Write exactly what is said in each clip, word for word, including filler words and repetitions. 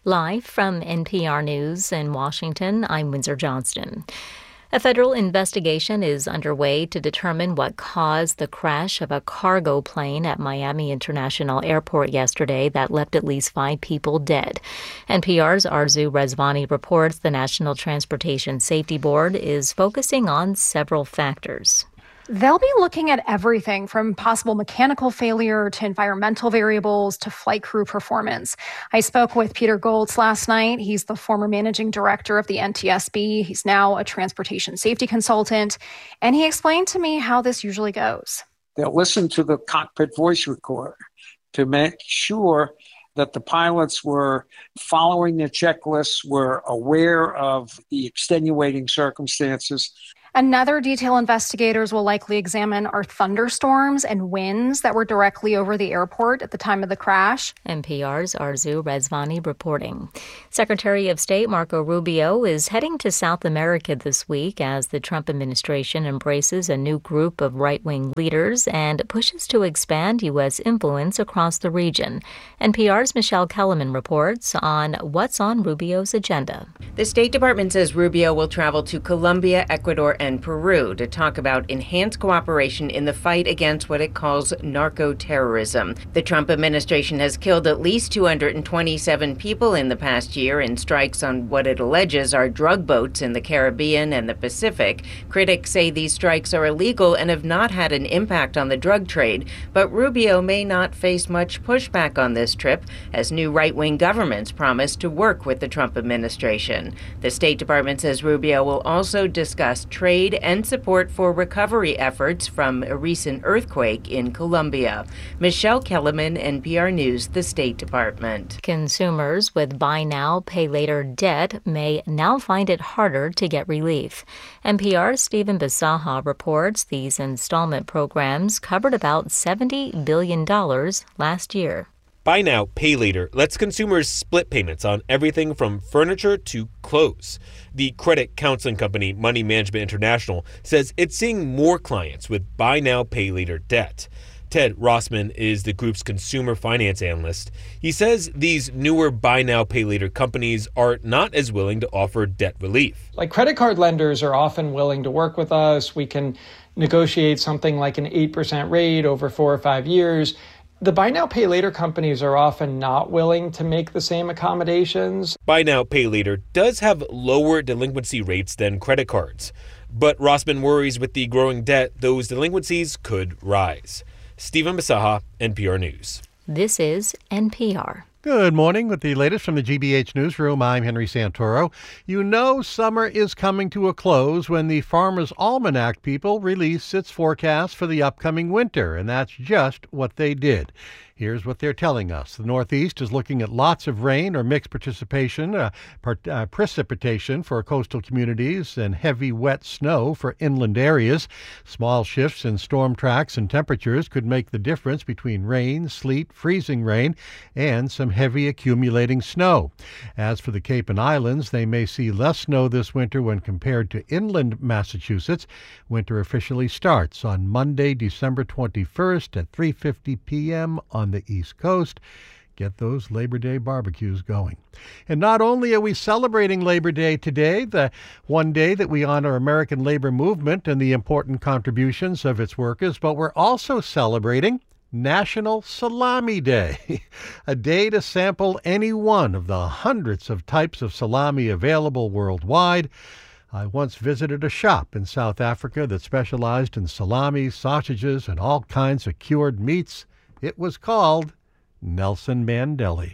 Live from N P R News in Washington, I'm Windsor Johnston. A federal investigation is underway to determine what caused the crash of a cargo plane at Miami International Airport yesterday that left at least five people dead. N P R's Arzu Rezvani reports the National Transportation Safety Board is focusing on several factors. They'll be looking at everything from possible mechanical failure to environmental variables to flight crew performance. I spoke with Peter Goltz last night. He's the former managing director of the N T S B. He's now a transportation safety consultant. And he explained to me how this usually goes. They'll listen to the cockpit voice recorder to make sure that the pilots were following their checklists, were aware of the extenuating circumstances. Another detail investigators will likely examine are thunderstorms and winds that were directly over the airport at the time of the crash. N P R's Arzu Rezvani reporting. Secretary of State Marco Rubio is heading to South America this week as the Trump administration embraces a new group of right-wing leaders and pushes to expand U S influence across the region. N P R's Michelle Kellerman reports on what's on Rubio's agenda. The State Department says Rubio will travel to Colombia, Ecuador, and and Peru to talk about enhanced cooperation in the fight against what it calls narco-terrorism. The Trump administration has killed at least two hundred twenty-seven people in the past year in strikes on what it alleges are drug boats in the Caribbean and the Pacific. Critics say these strikes are illegal and have not had an impact on the drug trade, but Rubio may not face much pushback on this trip, as new right-wing governments promise to work with the Trump administration. The State Department says Rubio will also discuss trade and support for recovery efforts from a recent earthquake in Colombia. Michelle Kellerman, N P R News, the State Department. Consumers with buy now, pay later debt may now find it harder to get relief. N P R's Stephen Bisaha reports these installment programs covered about seventy billion dollars last year. Buy now, pay later lets consumers split payments on everything from furniture to clothes. The credit counseling company Money Management International says it's seeing more clients with buy now, pay later debt. Ted Rossman is the group's consumer finance analyst. He says these newer buy now, pay later companies are not as willing to offer debt relief. Like credit card lenders are often willing to work with us. We can negotiate something like an eight percent rate over four or five years. The buy now, pay later companies are often not willing to make the same accommodations. Buy now, pay later does have lower delinquency rates than credit cards. But Rossman worries with the growing debt, those delinquencies could rise. Stephen Bisaha, N P R News. This is N P R. Good morning. With the latest from the G B H Newsroom, I'm Henry Santoro. You know summer is coming to a close when the Farmer's Almanac people release its forecast for the upcoming winter, and that's just what they did. Here's what they're telling us. The Northeast is looking at lots of rain or mixed participation, uh, per, uh, precipitation for coastal communities and heavy wet snow for inland areas. Small shifts in storm tracks and temperatures could make the difference between rain, sleet, freezing rain, and some heavy accumulating snow. As for the Cape and Islands, they may see less snow this winter when compared to inland Massachusetts. Winter officially starts on Monday, December twenty-first at three fifty p.m. on the East Coast. Get those Labor Day barbecues going. And not only are we celebrating Labor Day today, the one day that we honor American labor movement and the important contributions of its workers, but we're also celebrating National Salami Day, a day to sample any one of the hundreds of types of salami available worldwide. I once visited a shop in South Africa that specialized in salami, sausages, and all kinds of cured meats. It was called Nelson Mandela.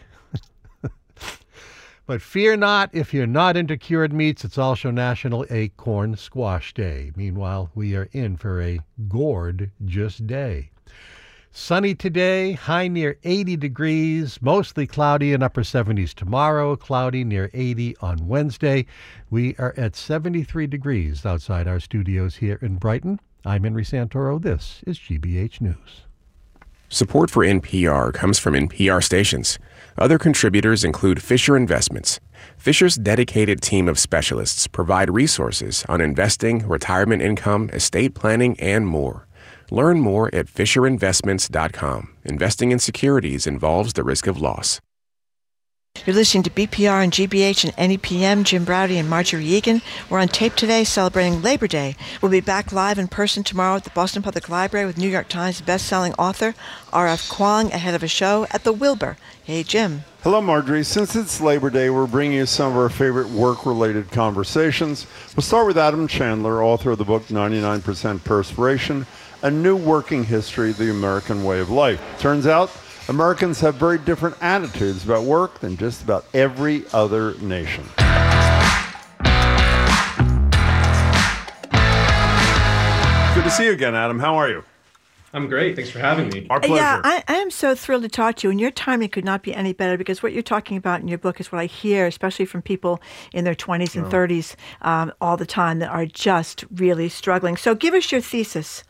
But fear not, if you're not into cured meats, it's also National Acorn Squash Day. Meanwhile, we are in for a gorgeous day. Sunny today, high near eighty degrees, mostly cloudy and upper seventies tomorrow, cloudy near eighty on Wednesday. We are at seventy-three degrees outside our studios here in Brighton. I'm Henry Santoro. This is G B H News. Support for N P R comes from N P R stations. Other contributors include Fisher Investments. Fisher's dedicated team of specialists provide resources on investing, retirement income, estate planning, and more. Learn more at fisher investments dot com. Investing in securities involves the risk of loss. You're listening to B P R and G B H and N E P M, Jim Braude and Marjorie Egan. We're on tape today celebrating Labor Day. We'll be back live in person tomorrow at the Boston Public Library with New York Times best-selling author R F Kuang ahead of a show at the Wilbur. Hey, Jim. Hello, Marjorie. Since it's Labor Day, we're bringing you some of our favorite work-related conversations. We'll start with Adam Chandler, author of the book ninety-nine percent Perspiration, A New Working History, The American Way of Life. Turns out, Americans have very different attitudes about work than just about every other nation. Good to see you again, Adam. How are you? I'm great. Thanks for having me. Our pleasure. Yeah, I, I am so thrilled to talk to you, and your timing could not be any better because what you're talking about in your book is what I hear, especially from people in their twenties and oh. thirties um, all the time that are just really struggling. So give us your thesis.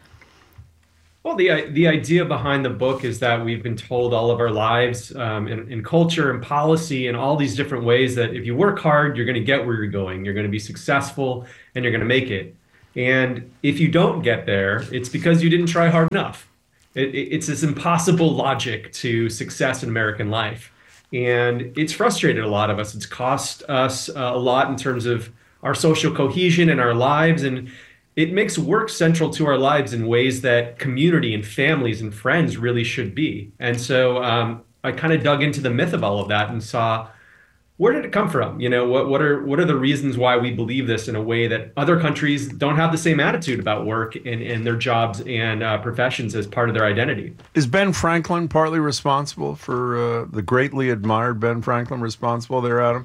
Well, the the idea behind the book is that we've been told all of our lives um, in, in culture and policy and all these different ways that if you work hard, you're going to get where you're going. You're going to be successful and you're going to make it. And if you don't get there, it's because you didn't try hard enough. It, it, it's this impossible logic to success in American life. And it's frustrated a lot of us. It's cost us uh, a lot in terms of our social cohesion and our lives. And it makes work central to our lives in ways that community and families and friends really should be. And so um, I kind of dug into the myth of all of that and saw, where did it come from? You know, what what are what are the reasons why we believe this in a way that other countries don't have the same attitude about work and, and their jobs and uh, professions as part of their identity? Is Ben Franklin partly responsible for uh, the greatly admired Ben Franklin responsible there, Adam?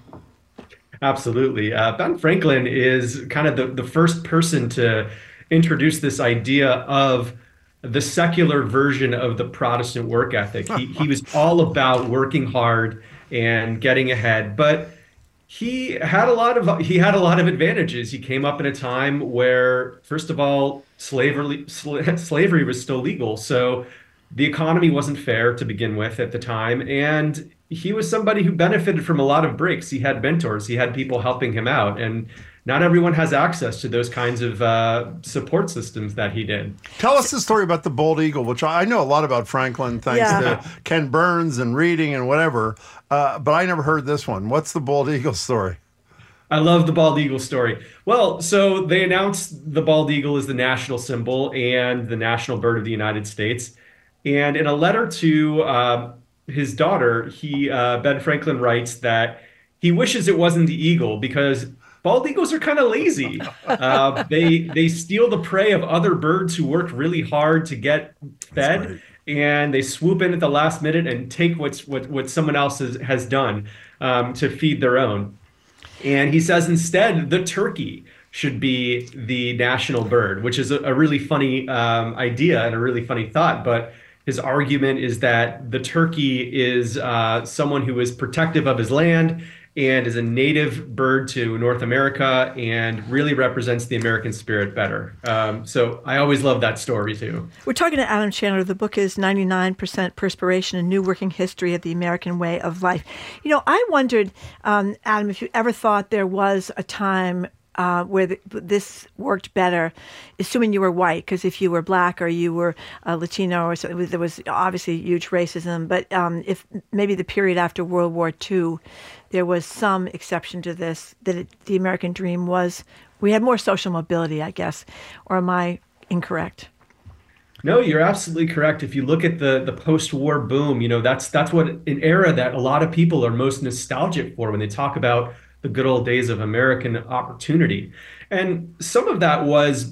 Absolutely. Uh, Ben Franklin is kind of the, the first person to introduce this idea of the secular version of the Protestant work ethic. He, he was all about working hard and getting ahead, but he had a lot of he had a lot of advantages. He came up in a time where, first of all, slavery sl- slavery was still legal, so the economy wasn't fair to begin with at the time, and he was somebody who benefited from a lot of breaks. He had mentors, he had people helping him out, and not everyone has access to those kinds of uh, support systems that he did. Tell us the story about the bald eagle, which I know a lot about Franklin thanks yeah. to Ken Burns and reading and whatever, uh, but I never heard this one. What's the bald eagle story? I love the bald eagle story. Well, so they announced the bald eagle is the national symbol and the national bird of the United States. And in a letter to uh, his daughter, he uh, Ben Franklin writes that he wishes it wasn't the eagle because bald eagles are kind of lazy. Uh, they they steal the prey of other birds who work really hard to get fed, right. and they swoop in at the last minute and take what's what what someone else has, has done um, to feed their own. And he says instead the turkey should be the national bird, which is a, a really funny um, idea and a really funny thought, but his argument is that the turkey is uh, someone who is protective of his land and is a native bird to North America and really represents the American spirit better. Um, so I always love that story, too. We're talking to Adam Chandler. The book is ninety-nine percent Perspiration, A New Working History of the American Way of Life. You know, I wondered, um, Adam, if you ever thought there was a time Uh, where the, this worked better, assuming you were white, because if you were black or you were uh, Latino, or so, there was obviously huge racism. But um, if maybe the period after World War Two, there was some exception to this, that it, the American dream was, we had more social mobility, I guess. Or am I incorrect? No, you're absolutely correct. If you look at the the post-war boom, you know, that's that's what an era that a lot of people are most nostalgic for when they talk about the good old days of American opportunity. And some of that was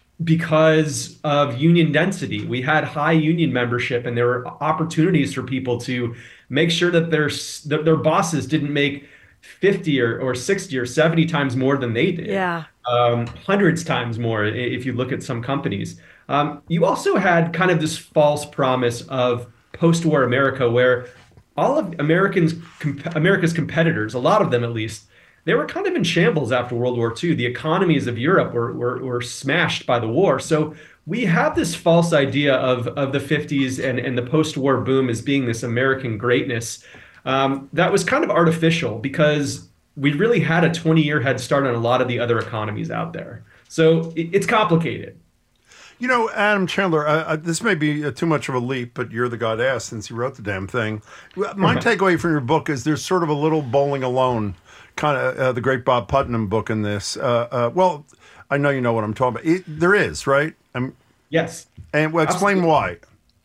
because of union density. We had high union membership, and there were opportunities for people to make sure that their that their bosses didn't make fifty or, or sixty or seventy times more than they did. Yeah. Um, hundreds times more if you look at some companies. Um, you also had kind of this false promise of post-war America where all of Americans, comp- America's competitors, a lot of them at least, they were kind of in shambles after World War Two. The economies of Europe were, were, were smashed by the war. So we have this false idea of, of the fifties and, and the post-war boom as being this American greatness. Um, that was kind of artificial because we really had a twenty-year head start on a lot of the other economies out there. So it, it's complicated. You know, Adam Chandler, uh, this may be uh, too much of a leap, but you're the guy to ask since you wrote the damn thing. My takeaway from your book is there's sort of a little Bowling Alone, kind of uh, the great Bob Putnam book in this. Uh, uh, well, I know you know what I'm talking about. It, there is, right? I'm, yes. And well, explain Absolutely. why.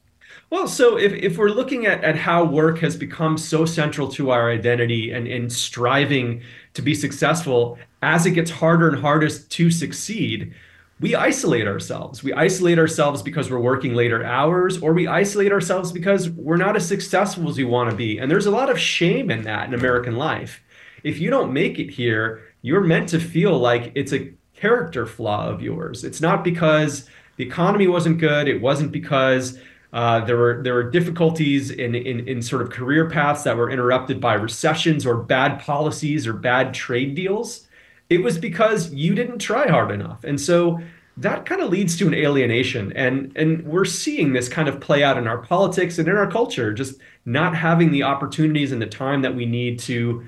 Well, so if, if we're looking at, at how work has become so central to our identity and, and striving to be successful, as it gets harder and harder to succeed, we isolate ourselves. We isolate ourselves because we're working later hours, or we isolate ourselves because we're not as successful as we want to be. And there's a lot of shame in that in American life. If you don't make it here, you're meant to feel like it's a character flaw of yours. It's not because the economy wasn't good. It wasn't because uh, there were there were difficulties in, in in sort of career paths that were interrupted by recessions or bad policies or bad trade deals. It was because you didn't try hard enough. And so that kind of leads to an alienation. And, and we're seeing this kind of play out in our politics and in our culture, just not having the opportunities and the time that we need to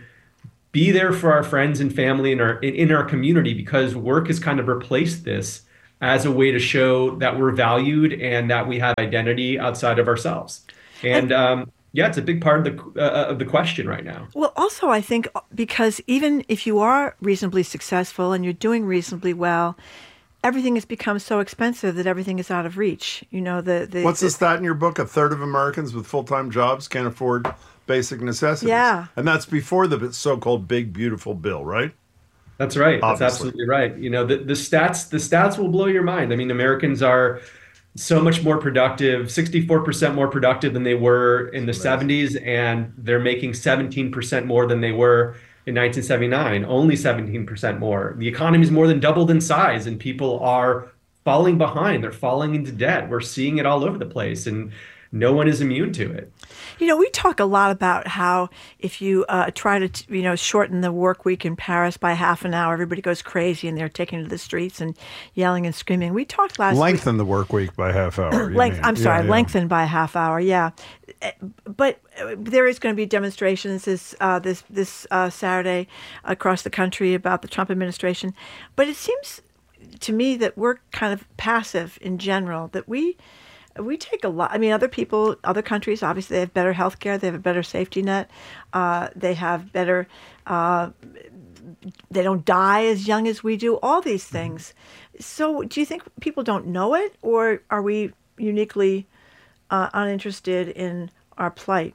be there for our friends and family in our, in, in our community, because work has kind of replaced this as a way to show that we're valued and that we have identity outside of ourselves. And, um, yeah, it's a big part of the uh, of the question right now. Well, also, I think because even if you are reasonably successful and you're doing reasonably well, everything has become so expensive that everything is out of reach. You know, the, the What's the, the stat in your book? A third of Americans with full-time jobs can't afford basic necessities. Yeah. And that's before the so-called big, beautiful bill, right? That's right. Obviously. That's absolutely right. You know, the, the stats the stats will blow your mind. I mean, Americans are so much more productive, sixty-four percent more productive than they were in the seventies, and they're making seventeen percent more than they were in nineteen seventy-nine, only seventeen percent more. The economy is more than doubled in size, and people are falling behind. They're falling into debt. We're seeing it all over the place, and no one is immune to it. You know, we talk a lot about how if you uh, try to, you know, shorten the work week in Paris by half an hour, everybody goes crazy and they're taking to the streets and yelling and screaming. We talked last Lengthen week. the work week by half hour. Length, I'm sorry, yeah, yeah. lengthen by a half hour, yeah. But there is going to be demonstrations this uh, this this uh, Saturday across the country about the Trump administration. But it seems to me that we're kind of passive in general, that we we take a lot. I mean, other people, other countries, obviously they have better health care, they have a better safety net, uh, they have better, uh, they don't die as young as we do, all these things. So do you think people don't know it, or are we uniquely uh, uninterested in our plight?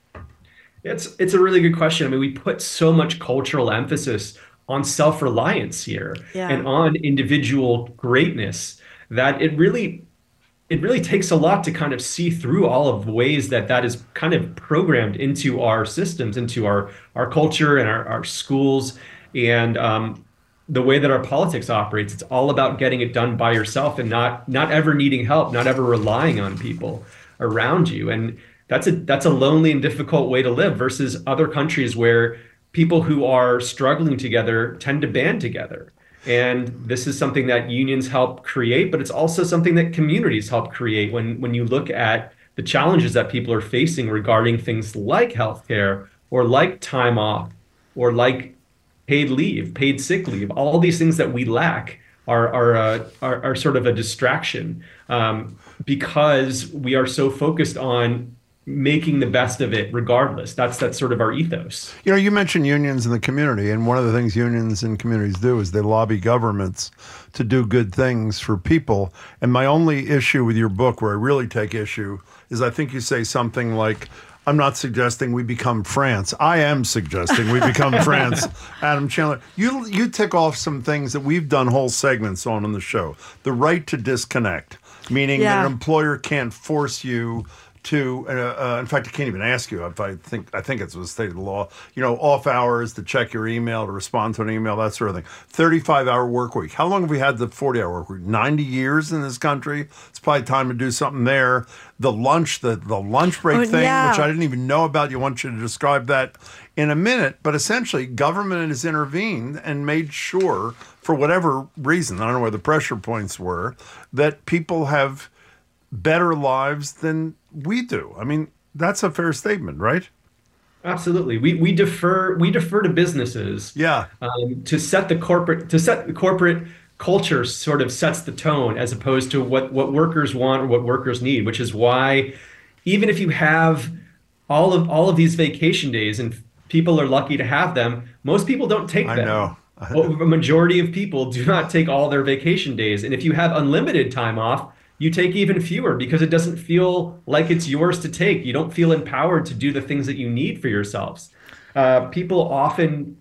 It's it's a really good question. I mean, we put so much cultural emphasis on self-reliance here Yeah. and on individual greatness that it really it really takes a lot to kind of see through all of the ways that that is kind of programmed into our systems, into our our culture and our, our schools, and um, the way that our politics operates. It's all about getting it done by yourself and not not ever needing help, not ever relying on people around you. And that's a that's a lonely and difficult way to live versus other countries where people who are struggling together tend to band together. And this is something that unions help create, but it's also something that communities help create. When when you look at the challenges that people are facing regarding things like healthcare or like time off or like paid leave, paid sick leave, all these things that we lack are are uh, are, are sort of a distraction um, because we are so focused on making the best of it regardless. That's that's sort of our ethos. You know, you mentioned unions in the community, and one of the things unions and communities do is they lobby governments to do good things for people. And my only issue with your book, where I really take issue, is I think you say something like, I'm not suggesting we become France. I am suggesting we become France. Adam Chandler, you you tick off some things that we've done whole segments on on the show. The right to disconnect, meaning Yeah. that an employer can't force you to, uh, uh, in fact, I can't even ask you if I think, I think it's the state of the law, you know, off hours to check your email, to respond to an email, that sort of thing. thirty-five hour work week. How long have we had the forty hour work week? ninety years in this country? It's probably time to do something there. The lunch, the, the lunch break Oh, thing, yeah. which I didn't even know about. You want you to describe that in a minute. But essentially, government has intervened and made sure, for whatever reason, I don't know where the pressure points were, that people have better lives than we do. I mean, that's a fair statement, right? Absolutely. We we defer we defer to businesses Yeah. um, to set the corporate to set the corporate culture sort of sets the tone as opposed to what, what workers want or what workers need, which is why even if you have all of all of these vacation days and people are lucky to have them, most people don't take them. I know. A majority of people do not take all their vacation days. And if you have unlimited time off, you take even fewer because it doesn't feel like it's yours to take. You don't feel empowered to do the things that you need for yourselves. Uh, people often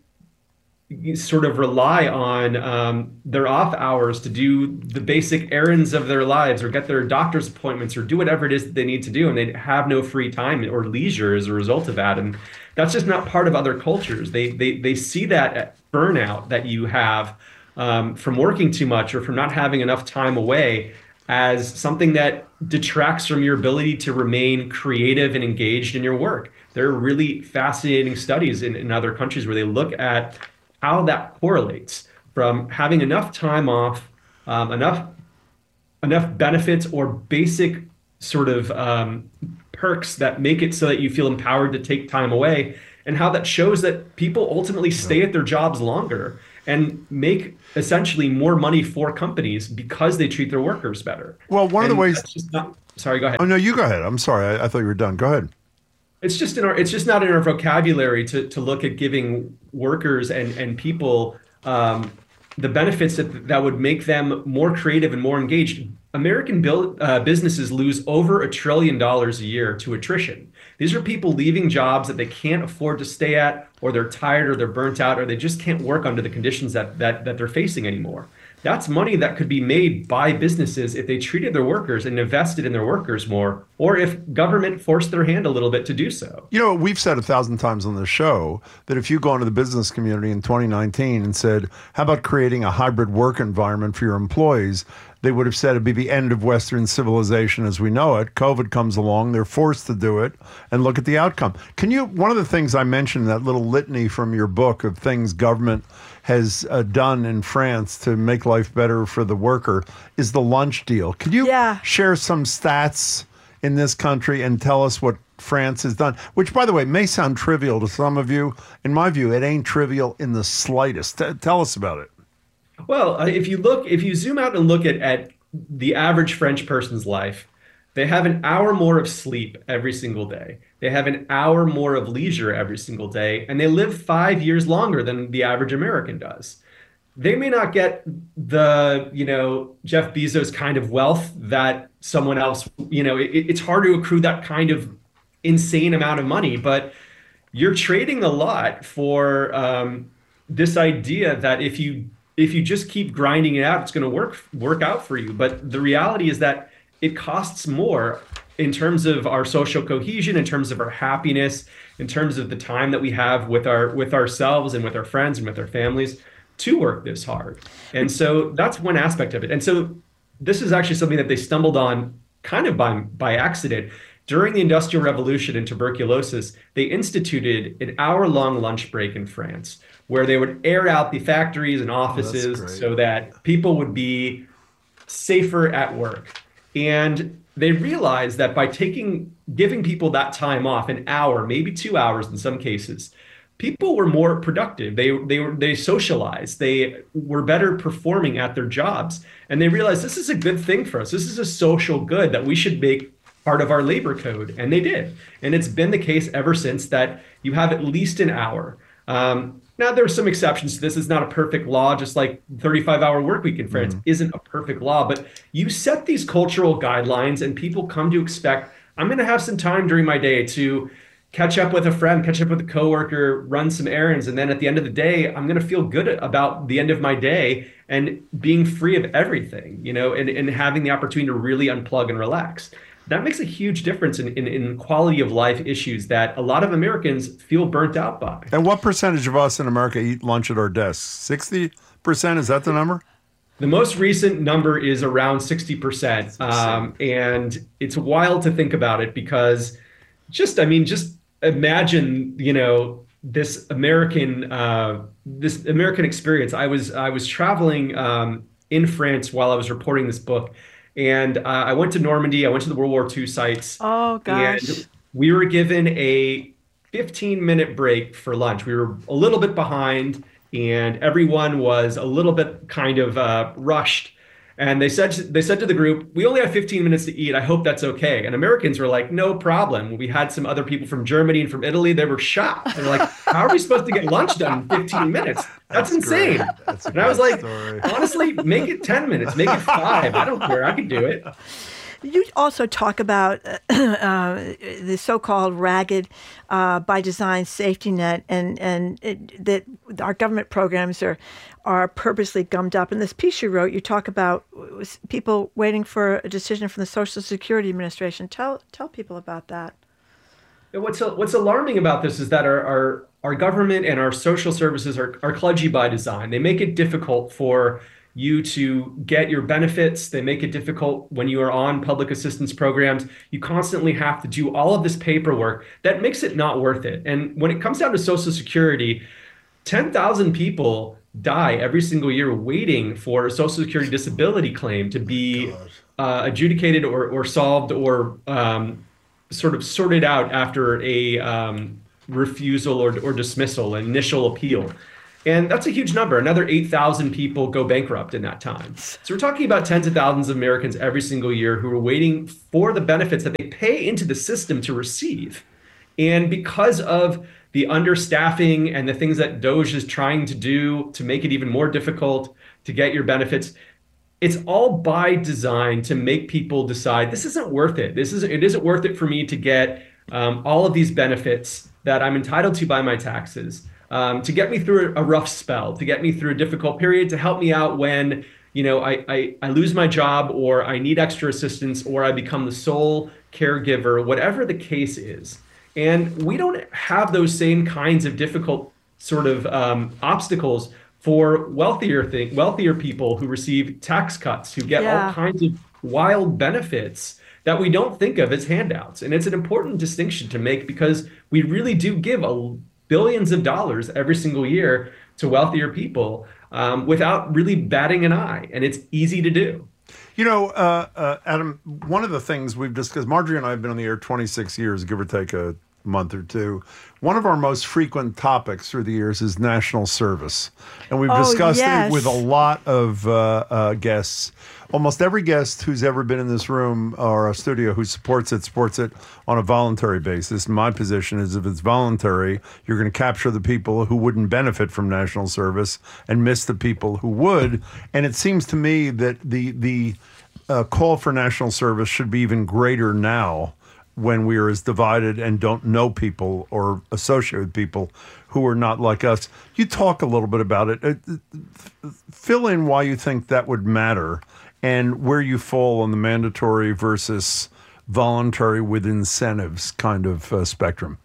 sort of rely on um, their off hours to do the basic errands of their lives or get their doctor's appointments or do whatever it is that they need to do. And they have no free time or leisure as a result of that. And that's just not part of other cultures. They, they, they see that burnout that you have um, from working too much or from not having enough time away as something that detracts from your ability to remain creative and engaged in your work. There are really fascinating studies in, in other countries where they look at how that correlates from having enough time off, um, enough enough benefits or basic sort of um, perks that make it so that you feel empowered to take time away, and how that shows that people ultimately stay at their jobs longer and make essentially more money for companies because they treat their workers better. Well, one and of the ways. Just not, sorry, go ahead. Oh no, you go ahead. I'm sorry. I, I thought you were done. Go ahead. It's just in our. It's just not in our vocabulary to to look at giving workers and and people um, the benefits that that would make them more creative and more engaged. American build, uh, businesses lose over a trillion dollars a year to attrition. These are people leaving jobs that they can't afford to stay at, or they're tired, or they're burnt out, or they just can't work under the conditions that that that they're facing anymore. That's money that could be made by businesses if they treated their workers and invested in their workers more, or if government forced their hand a little bit to do so. You know, we've said a thousand times on this show that if you go into the business community in twenty nineteen and said, how about creating a hybrid work environment for your employees, they would have said it'd be the end of Western civilization as we know it. COVID comes along, they're forced to do it, and look at the outcome. Can you, one of the things I mentioned in that little litany from your book of things government has uh, done in France to make life better for the worker is the lunch deal. Could you yeah. share some stats in this country and tell us what France has done? Which, by the way, may sound trivial to some of you. In my view, it ain't trivial in the slightest. T- tell us about it. Well, if you look, if you zoom out and look at, at the average French person's life, they have an hour more of sleep every single day. They have an hour more of leisure every single day, and they live five years longer than the average American does. They may not get the, you know, Jeff Bezos kind of wealth that someone else, you know, it, it's hard to accrue that kind of insane amount of money, but you're trading a lot for um, this idea that if you if you just keep grinding it out, it's going to work work out for you. But the reality is that it costs more in terms of our social cohesion, in terms of our happiness, in terms of the time that we have with our with ourselves and with our friends and with our families to work this hard. And so that's one aspect of it. And so this is actually something that they stumbled on kind of by by accident. During the Industrial Revolution and tuberculosis, they instituted an hour-long lunch break in France where they would air out the factories and offices oh, so that people would be safer at work. And they realized that by taking, giving people that time off, an hour, maybe two hours in some cases, people were more productive. They they were they socialized. They were better performing at their jobs. And they realized this is a good thing for us. This is a social good that we should make part of our labor code. And they did. And it's been the case ever since that you have at least an hour. Um, now, there are some exceptions to this. It's not a perfect law, just like thirty-five hour work week in France mm. isn't a perfect law. But you set these cultural guidelines and people come to expect, I'm going to have some time during my day to catch up with a friend, catch up with a coworker, run some errands. And then at the end of the day, I'm going to feel good about the end of my day and being free of everything, you know, and, and having the opportunity to really unplug and relax. That makes a huge difference in, in, in quality of life issues that a lot of Americans feel burnt out by. And what percentage of us in America eat lunch at our desks? sixty percent? Is that the number? The most recent number is around sixty percent. Um, and it's wild to think about it because just, I mean, just imagine, you know, this American, uh, this American experience. I was, I was traveling um, in France while I was reporting this book. And uh, I went to Normandy. I went to the World War Two sites. Oh, gosh. And we were given a fifteen minute break for lunch. We were a little bit behind. and everyone was a little bit kind of uh, rushed. And they said they said to the group, "We only have fifteen minutes to eat. I hope that's okay." And Americans were like, "No problem." We had some other people from Germany and from Italy. They were shocked. They're like, "How are we supposed to get lunch done in fifteen minutes? That's, that's insane." That's and I was like, story. Honestly, make it ten minutes, make it five. I don't care. I can do it. You also talk about uh, the so-called ragged, uh, by design safety net, and and it, that our government programs are are purposely gummed up. In this piece you wrote, you talk about people waiting for a decision from the Social Security Administration. Tell tell people about that. What's what's alarming about this is that our our, our government and our social services are, are kludgy by design. They make it difficult for you to get your benefits. They make it difficult when you are on public assistance programs. You constantly have to do all of this paperwork that makes it not worth it. And when it comes down to Social Security, ten thousand people die every single year waiting for a Social Security disability claim to be uh, adjudicated or, or solved or um, sort of sorted out after a um, refusal or, or dismissal, an initial appeal. And that's a huge number. Another eight thousand people go bankrupt in that time. So we're talking about tens of thousands of Americans every single year who are waiting for the benefits that they pay into the system to receive. And because of the understaffing and the things that DOGE is trying to do to make it even more difficult to get your benefits, it's all by design to make people decide this isn't worth it. This isn't, it isn't worth it for me to get um, all of these benefits that I'm entitled to by my taxes. Um, to get me through a rough spell, to get me through a difficult period, to help me out when, you know, I, I, I lose my job or I need extra assistance or I become the sole caregiver, whatever the case is. And we don't have those same kinds of difficult sort of um, obstacles for wealthier thing, wealthier people who receive tax cuts, who get yeah. all kinds of wild benefits that we don't think of as handouts. And it's an important distinction to make because we really do give a billions of dollars every single year to wealthier people um, without really batting an eye. And it's easy to do. You know, uh, uh, Adam, one of the things we've discussed, Marjorie and I have been on the air twenty-six years, give or take a month or two. One of our most frequent topics through the years is national service. And we've oh, discussed yes. it with a lot of uh, uh, guests. Almost every guest who's ever been in this room or a studio who supports it, supports it on a voluntary basis. My position is if it's voluntary, you're going to capture the people who wouldn't benefit from national service and miss the people who would. And it seems to me that the, the uh, call for national service should be even greater now when we are as divided and don't know people or associate with people who are not like us. You talk a little bit about it. Uh, fill in why you think that would matter and where you fall on the mandatory versus voluntary with incentives kind of uh, spectrum.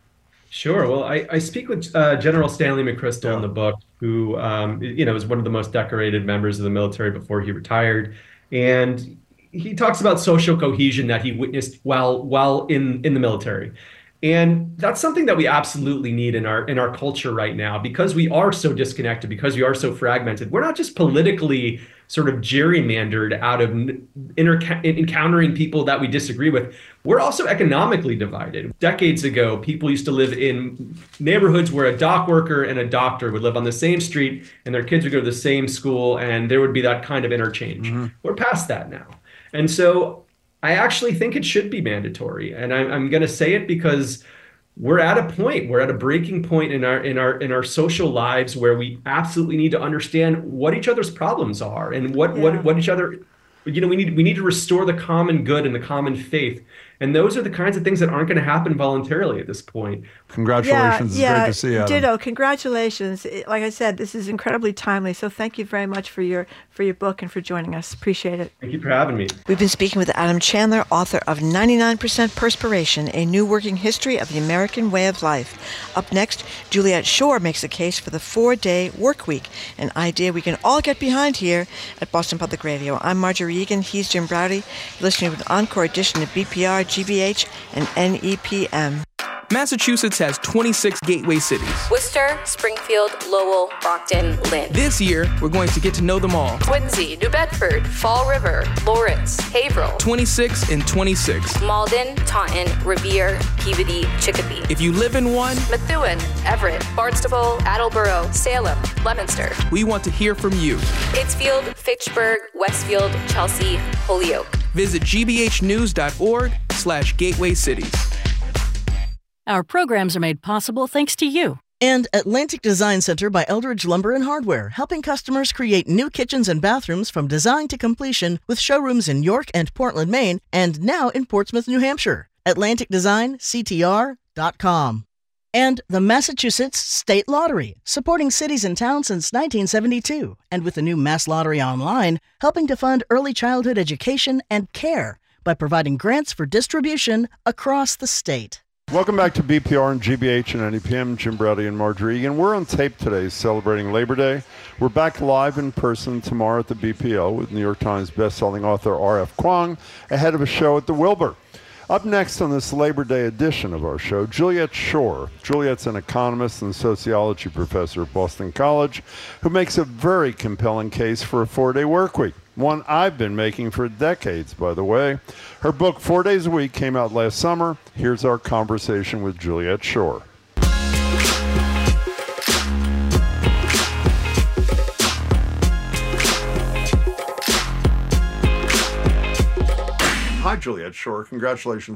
Sure. Well, I, I speak with uh, General Stanley McChrystal yeah. in the book, who um, you know was one of the most decorated members of the military before he retired, and he talks about social cohesion that he witnessed while while in in the military. And that's something that we absolutely need in our in our culture right now, because we are so disconnected, because we are so fragmented. We're not just politically sort of gerrymandered out of inter- encountering people that we disagree with. We're also economically divided. Decades ago, people used to live in neighborhoods where a dock worker and a doctor would live on the same street and their kids would go to the same school, and there would be that kind of interchange. Mm-hmm. We're past that now. And so I actually think it should be mandatory. And I'm, I'm going to say it because we're at a point, we're at a breaking point in our in our in our social lives where we absolutely need to understand what each other's problems are and what yeah. what what each other, you know, we need we need to restore the common good and the common faith. And those are the kinds of things that aren't going to happen voluntarily at this point. Congratulations. Yeah, it's yeah, great to see you, Adam. Ditto. Congratulations. Like I said, this is incredibly timely. So thank you very much for your for your book and for joining us. Appreciate it. Thank you for having me. We've been speaking with Adam Chandler, author of ninety-nine percent Perspiration, A New Working History of the American Way of Life. Up next, Juliet Schor makes a case for the four-day work week, an idea we can all get behind here at Boston Public Radio. I'm Marjorie Egan. He's Jim Braude. You're listening to an encore edition of B P R, G B H, and N E P M. Massachusetts has twenty-six gateway cities. Worcester, Springfield, Lowell, Brockton, Lynn. This year, we're going to get to know them all. Quincy, New Bedford, Fall River, Lawrence, Haverhill. twenty-six and twenty-six. Malden, Taunton, Revere, Peabody, Chicopee. If you live in one, Methuen, Everett, Barnstable, Attleboro, Salem, Leominster. We want to hear from you. Pittsfield, Fitchburg, Westfield, Chelsea, Holyoke. Visit gbhnews.org slash gateway cities. Our programs are made possible thanks to you. And Atlantic Design Center by Eldridge Lumber and Hardware, helping customers create new kitchens and bathrooms from design to completion with showrooms in York and Portland, Maine, and now in Portsmouth, New Hampshire. Atlantic Design C T R dot com. And the Massachusetts State Lottery, supporting cities and towns since nineteen seventy-two, and with the new Mass Lottery Online, helping to fund early childhood education and care by providing grants for distribution across the state. Welcome back to B P R and G B H and N E P M. Jim Browdy and Marjorie Egan. We're on tape today celebrating Labor Day. We're back live in person tomorrow at the B P O with New York Times bestselling author R F Kuang ahead of a show at the Wilbur. Up next on this Labor Day edition of our show, Juliet Schor. Juliet's an economist and sociology professor at Boston College who makes a very compelling case for a four-day work week. One I've been making for decades, by the way. Her book, Four Days a Week, came out last summer. Here's our conversation with Juliet Schor. Hi, Juliet Schor. Congratulations